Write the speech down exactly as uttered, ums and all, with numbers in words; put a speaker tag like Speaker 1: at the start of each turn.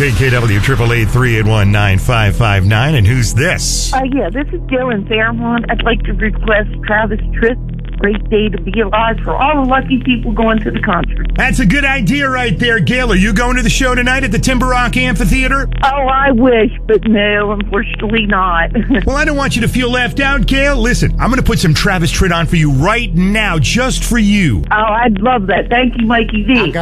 Speaker 1: K K W, triple eight three eight one nine five five nine. And who's this?
Speaker 2: Uh, yeah, this is Gail in Fairmont. I'd like to request Travis Tritt, Great Day to Be Alive, for all the lucky people going to the concert.
Speaker 1: That's a good idea right there, Gail. Are you going to the show tonight at the Timber Rock Amphitheater?
Speaker 2: Oh, I wish, but no, unfortunately not.
Speaker 1: Well, I don't want you to feel left out, Gail. Listen, I'm going to put some Travis Tritt on for you right now, just for you.
Speaker 2: Oh, I'd love that. Thank you, Mikey V.